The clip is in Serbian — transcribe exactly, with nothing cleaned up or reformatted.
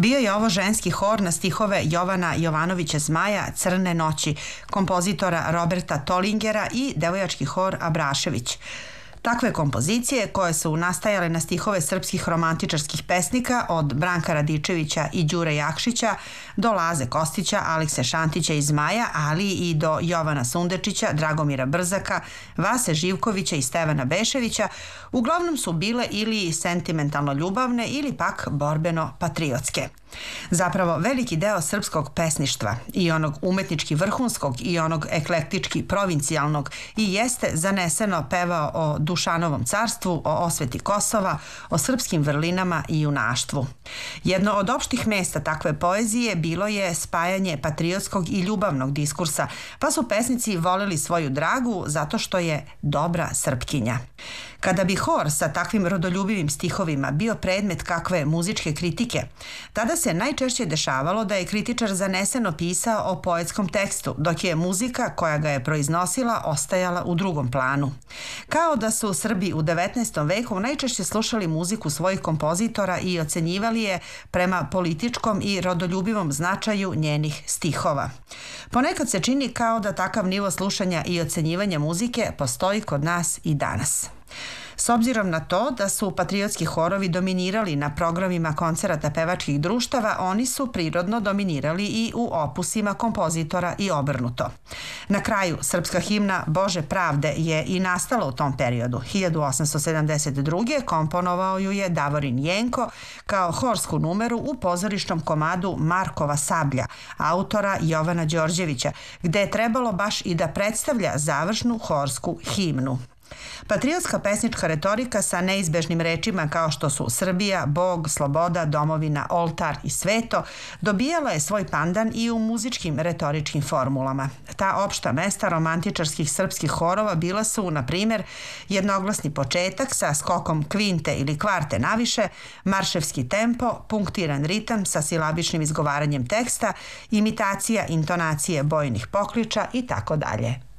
Bio je ovo ženski hor na stihove Jovana Jovanovića Zmaja Crne noći, kompozitora Roberta Tolingera i devojački hor Abrašević. Takve kompozicije koje su nastajale na stihove srpskih romantičarskih pesnika od Branka Radičevića i Đure Jakšića do Laze Kostića, Alekse Šantića i Zmaja, ali i do Jovana Sundečića, Dragomira Brzaka, Vase Živkovića i Stevana Beševića, uglavnom su bile ili sentimentalno ljubavne ili pak borbeno-patriotske. Zapravo, veliki deo srpskog pesništva, i onog umetnički vrhunskog i onog eklektički provincijalnog, i jeste zaneseno pevao o Dušanovom carstvu, o osveti Kosova, o srpskim vrlinama i junaštvu. Jedno od opštih mesta takve poezije bilo je spajanje patriotskog i ljubavnog diskursa, pa su pesnici voleli svoju dragu zato što je dobra Srpkinja. Kada bi hor sa takvim rodoljubivim stihovima bio predmet kakve muzičke kritike, tada se najčešće dešavalo da je kritičar zaneseno pisao o poetskom tekstu, dok je muzika koja ga je proiznosila ostajala u drugom planu. Kao da su Srbi u devetnaestom veku najčešće slušali muziku svojih kompozitora i ocenjivali je prema političkom i rodoljubivom značaju njenih stihova. Ponekad se čini kao da takav nivo slušanja i ocenjivanja muzike postoji kod nas i danas. S obzirom na to da su patriotski horovi dominirali na programima koncerata pevačkih društava, oni su prirodno dominirali i u opusima kompozitora i obrnuto. Na kraju, srpska himna Bože pravde je i nastala u tom periodu. hiljadu osamsto sedamdeset druge. komponovao ju je Davorin Jenko kao horsku numeru u pozorišnom komadu Markova sablja, autora Jovana Đorđevića, gde je trebalo baš i da predstavlja završnu horsku himnu. Patriotska pesnička retorika sa neizbežnim rečima kao što su Srbija, Bog, sloboda, domovina, oltar i sveto dobijala je svoj pandan i u muzičkim retoričkim formulama. Ta opšta mesta romantičarskih srpskih horova bila su, na primjer, jednoglasni početak sa skokom kvinte ili kvarte naviše, marševski tempo, punktiran ritam sa silabičnim izgovaranjem teksta, imitacija intonacije bojnih pokliča i tako dalje.